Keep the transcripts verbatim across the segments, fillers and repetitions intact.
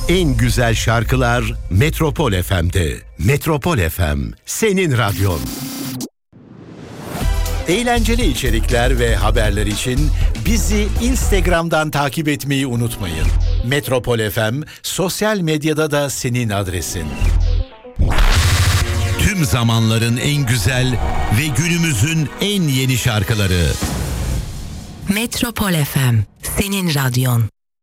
En güzel şarkılar Metropol F M'de. Metropol F M, senin radyon. Eğlenceli içerikler ve haberler için bizi Instagram'dan takip etmeyi unutmayın. Metropol F M, sosyal medyada da senin adresin. Tüm zamanların en güzel ve günümüzün en yeni şarkıları. Metropol F M, senin radyon.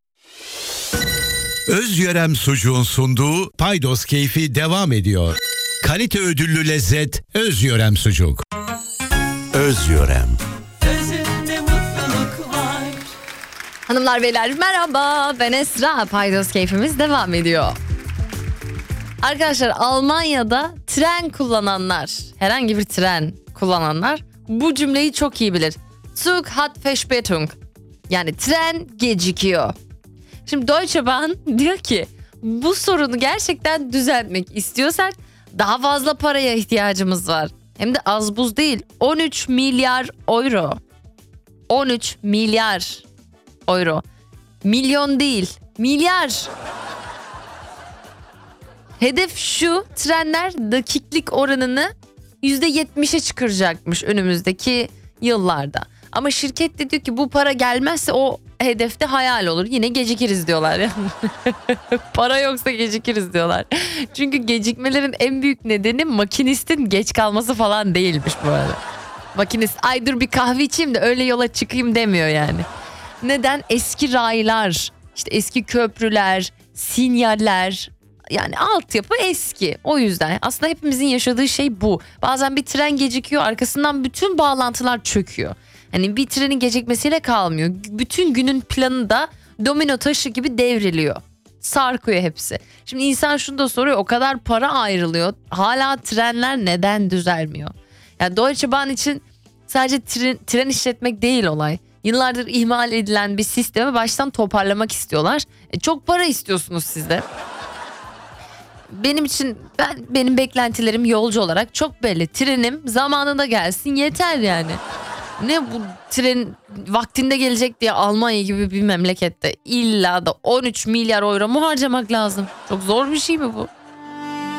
Özyörem Sucuğun sunduğu Paydos Keyfi devam ediyor. Kalite ödüllü lezzet Özyörem Sucuk. Özyörem. Özünde mutluluk var. Hanımlar beyler merhaba, ben Esra. Paydos Keyfimiz devam ediyor. Arkadaşlar, Almanya'da tren kullananlar, herhangi bir tren kullananlar bu cümleyi çok iyi bilir. Zug hat Verspätung. Yani tren gecikiyor. Şimdi Deutsche Bahn diyor ki bu sorunu gerçekten düzeltmek istiyorsak daha fazla paraya ihtiyacımız var. Hem de az buz değil, on üç milyar euro. on üç milyar euro. Milyon değil, milyar. Hedef şu: trenler dakiklik oranını yüzde yetmişe çıkaracakmış önümüzdeki yıllarda. Ama şirket de diyor ki bu para gelmezse o hedefte hayal olur. Yine gecikiriz diyorlar. Yani. Para yoksa gecikiriz diyorlar. Çünkü gecikmelerin en büyük nedeni makinistin geç kalması falan değilmiş bu arada. Makinist ay dur bir kahve içeyim de öyle yola çıkayım demiyor yani. Neden? Eski raylar, işte eski köprüler, sinyaller, yani altyapı eski. O yüzden aslında hepimizin yaşadığı şey bu. Bazen bir tren gecikiyor, arkasından bütün bağlantılar çöküyor. Hani bir trenin gecikmesiyle kalmıyor. Bütün günün planı da domino taşı gibi devriliyor. Sarkıyor hepsi. Şimdi insan şunu da soruyor, o kadar para ayrılıyor. Hala trenler neden düzelmiyor? Yani Deutsche Bahn için sadece tren, tren işletmek değil olay. Yıllardır ihmal edilen bir sistemi baştan toparlamak istiyorlar. E, çok para istiyorsunuz siz de. Benim için ben benim beklentilerim yolcu olarak çok belli. Trenim zamanında gelsin yeter yani. Ne bu tren vaktinde gelecek diye Almanya gibi bir memlekette illa da on üç milyar euro mu harcamak lazım? Çok zor bir şey mi bu?